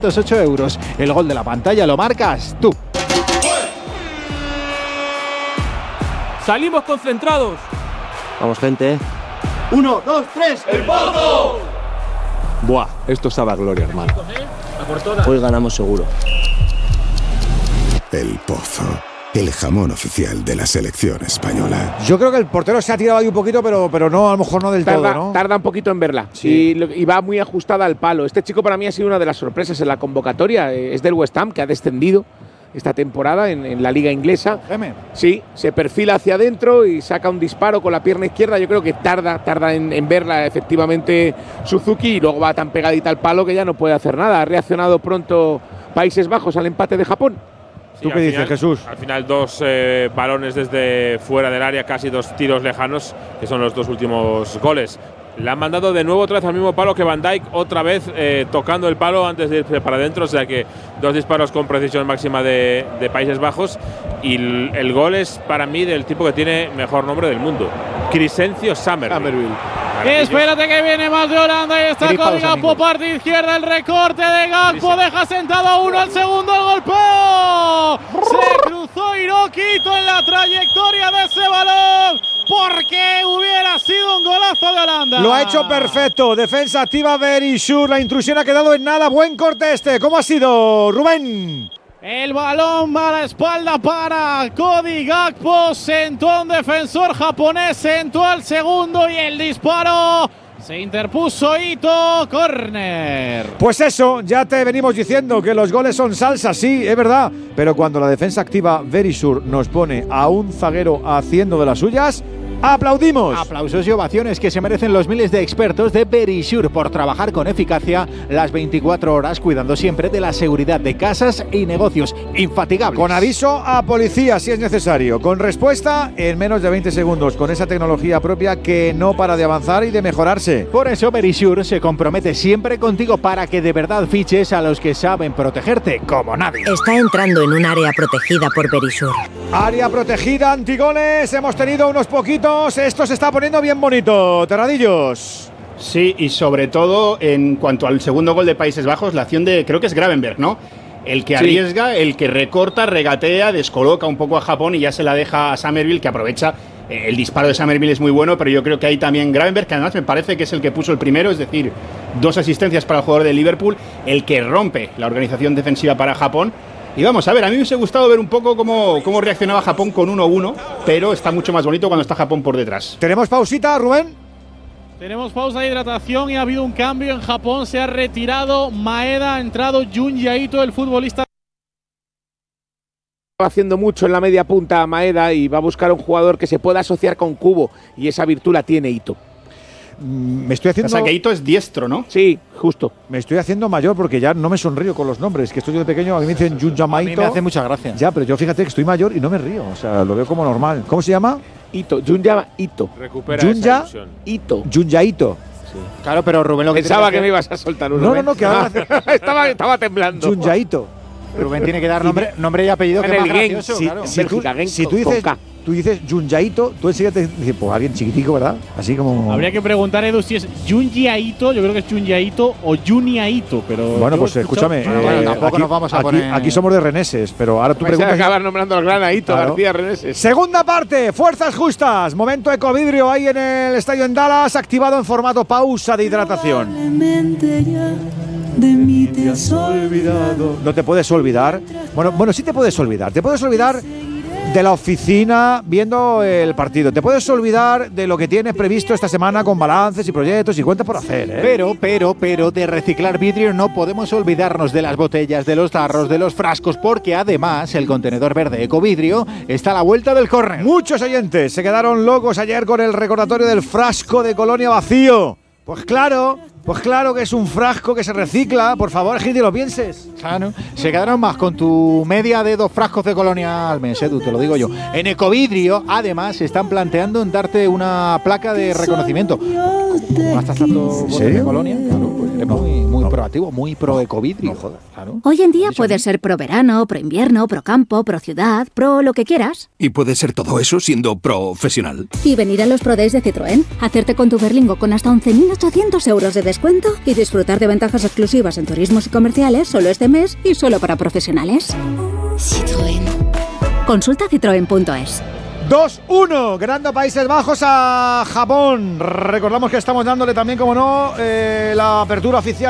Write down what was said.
8 euros. El gol de la pantalla lo marcas tú. Salimos concentrados. Vamos, gente. 1, 2, 3. ¡El Pozo! Buah, esto sabe a gloria, hermano. Hoy ganamos seguro. El Pozo, el jamón oficial de la selección española. Yo creo que el portero se ha tirado ahí un poquito, pero no, a lo mejor no del todo, ¿no? Tarda un poquito en verla. Sí. Y va muy ajustada al palo. Este chico para mí ha sido una de las sorpresas en la convocatoria. Es del West Ham, que ha descendido esta temporada en la liga inglesa. Sí, se perfila hacia adentro y saca un disparo con la pierna izquierda. Yo creo que tarda en verla efectivamente Suzuki, y luego va tan pegadita al palo que ya no puede hacer nada. Ha reaccionado pronto Países Bajos al empate de Japón. ¿Tú qué dices, Jesús? Al final 2 balones desde fuera del área, casi 2 tiros lejanos, que son los 2 últimos goles. Le han mandado de nuevo otra vez al mismo palo que Van Dijk, otra vez tocando el palo antes de irse para adentro, o sea que 2 disparos con precisión máxima de Países Bajos, y el gol es para mí del tipo que tiene mejor nombre del mundo, Crescencio Summerville. Espérate que viene más de Holanda. Ahí está Cody Gakpo, parte izquierda, el recorte de Gakpo, deja sentado a uno, al segundo el golpeo. Se cruzó Hiroquito en la trayectoria de ese balón, porque hubiera sido un golazo de Holanda. Lo ha hecho perfecto. Defensa activa Berisur. La intrusión ha quedado en nada. Buen corte este. ¿Cómo ha sido, Rubén? El balón a la espalda para Cody Gakpo. Sentó a un defensor japonés, sentó al segundo y el disparo. Se interpuso Ito, córner. Pues eso, ya te venimos diciendo que los goles son salsa, sí, es verdad. Pero cuando la defensa activa Berisur nos pone a un zaguero haciendo de las suyas, ¡aplaudimos! Aplausos y ovaciones que se merecen los miles de expertos de Verisure por trabajar con eficacia las 24 horas, cuidando siempre de la seguridad de casas y negocios. Infatigables. Con aviso a policía si es necesario. Con respuesta en menos de 20 segundos. Con esa tecnología propia que no para de avanzar y de mejorarse. Por eso Verisure se compromete siempre contigo para que de verdad fiches a los que saben protegerte como nadie. Está entrando en un área protegida por Verisure. Área protegida, antigoles. Hemos tenido unos poquitos. Esto se está poniendo bien bonito, Terradillos. Sí, y sobre todo en cuanto al segundo gol de Países Bajos, la acción de, creo que es Gravenberch, ¿no? El que arriesga, el que recorta, regatea, descoloca un poco a Japón y ya se la deja a Summerville, que aprovecha. El disparo de Summerville es muy bueno, pero yo creo que hay también Gravenberch, que además me parece que es el que puso el primero, es decir, 2 asistencias para el jugador de Liverpool, el que rompe la organización defensiva para Japón. Y vamos a ver, a mí me hubiese gustado ver un poco cómo reaccionaba Japón con 1-1, pero está mucho más bonito cuando está Japón por detrás. ¿Tenemos pausita, Rubén? Tenemos pausa de hidratación y ha habido un cambio en Japón. Se ha retirado Maeda, ha entrado Junji Ito, el futbolista. Haciendo mucho en la media punta Maeda y va a buscar un jugador que se pueda asociar con Kubo, y esa virtud la tiene Ito. Me estoy haciendo… O sea, que Ito es diestro, ¿no? Sí, justo. Me estoy haciendo mayor porque ya no me sonrío con los nombres. Que estoy yo de pequeño, a mí me dicen Junjamaito. A mí me hace mucha gracia. Ya, pero yo fíjate que estoy mayor y no me río. O sea, lo veo como normal. ¿Cómo se llama? Ito, Junja Ito. Recupera Junja esa ilusión. Ito. Junjaito. Sí. Claro, pero Rubén lo que pensaba que me ibas a soltar uno. No, que ahora estaba temblando. Junjaito. Rubén tiene que dar nombre y apellido, que es más gracioso, claro. Si tú dices Junjaito, tú enseguida te dices, pues alguien chiquitico, ¿verdad? Así como… Habría que preguntar, Edu, si es Junji Ito, yo creo que es Junji Ito o Junia Ito, pero… Bueno, pues escúchame, tampoco nos vamos a poner… Aquí somos de reneses, pero ahora tú preguntas… acabar nombrando al gran Ito, claro. García Reneses. Segunda parte, fuerzas justas. Momento ecovidrio ahí en el estadio en Dallas, activado en formato pausa de hidratación. De mí te has olvidado. No te puedes olvidar. Bueno, sí te puedes olvidar. Te puedes olvidar de la oficina viendo el partido. Te puedes olvidar de lo que tienes previsto esta semana con balances y proyectos y cuentas por hacer, ¿eh? Pero de reciclar vidrio no podemos olvidarnos de las botellas, de los tarros, de los frascos, porque además el contenedor verde Ecovidrio está a la vuelta del córner. Muchos oyentes se quedaron locos ayer con el recordatorio del frasco de Colonia vacío. Pues claro que es un frasco que se recicla. Por favor, gente, lo pienses. Claro, se quedaron más con tu media de 2 frascos de Colonia al mes, Edu, te lo digo yo. En Ecovidrio, además, se están planteando en darte una placa de reconocimiento. ¿Cómo gastas tanto botes de Colonia? Claro, pues muy proactivo, muy pro ecovidrio. Claro. Hoy en día puedes ser pro verano, pro invierno, pro campo, pro ciudad, pro lo que quieras. ¿Y puede ser todo eso siendo profesional? Y venir a los Pro Days de Citroën, hacerte con tu Berlingo con hasta 11.800 euros de descuento y disfrutar de ventajas exclusivas en turismos y comerciales solo este mes y solo para profesionales. Citroën. Consulta citroen.es. 2-1, ganando Países Bajos a Japón. Recordamos que estamos dándole también, como no, la apertura oficial